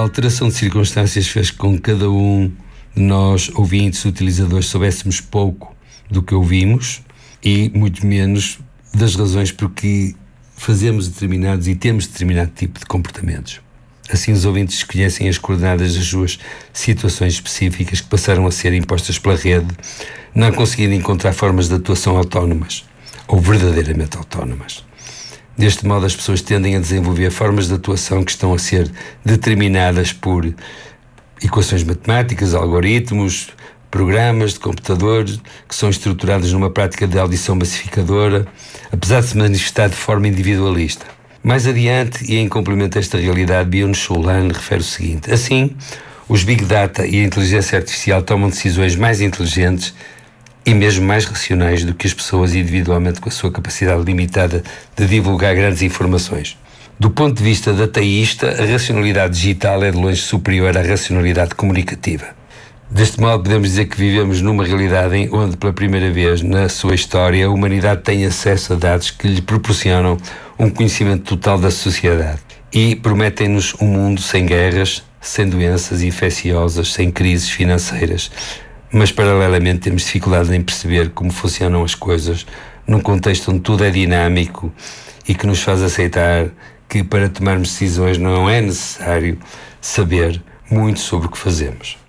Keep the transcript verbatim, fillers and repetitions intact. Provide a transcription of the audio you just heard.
alteração de circunstâncias fez com que cada um de nós, ouvintes, utilizadores, soubéssemos pouco do que ouvimos e muito menos das razões por que fazemos determinados e temos determinado tipo de comportamentos. Assim, os ouvintes desconhecem as coordenadas das suas situações específicas que passaram a ser impostas pela rede, não conseguindo encontrar formas de atuação autónomas ou verdadeiramente autónomas. Deste modo, as pessoas tendem a desenvolver formas de atuação que estão a ser determinadas por equações matemáticas, algoritmos, programas de computador que são estruturados numa prática de audição massificadora, apesar de se manifestar de forma individualista. Mais adiante, e em complemento a esta realidade, Byung-Chul Han refere o seguinte: assim, os Big Data e a inteligência artificial tomam decisões mais inteligentes e mesmo mais racionais do que as pessoas individualmente, com a sua capacidade limitada de divulgar grandes informações. Do ponto de vista dataísta, a racionalidade digital é de longe superior à racionalidade comunicativa. Deste modo, podemos dizer que vivemos numa realidade em onde, pela primeira vez na sua história, a humanidade tem acesso a dados que lhe proporcionam um conhecimento total da sociedade e prometem-nos um mundo sem guerras, sem doenças infecciosas, sem crises financeiras. Mas, paralelamente, temos dificuldade em perceber como funcionam as coisas num contexto onde tudo é dinâmico e que nos faz aceitar que, para tomarmos decisões, não é necessário saber muito sobre o que fazemos.